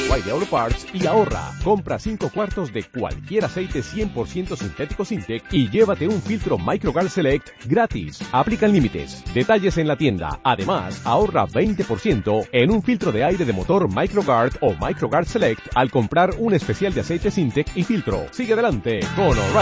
O'Reilly Auto Parts y ahorra. Compra 5 cuartos de cualquier aceite 100% sintético Sintec y llévate un filtro Microguard Select gratis. Aplican límites. Detalles en la tienda. Además, ahorra 20% en un filtro de aire de motor Microguard o Microguard Select al comprar un especial de aceite Sintec y filtro. Sigue adelante con O'Reilly.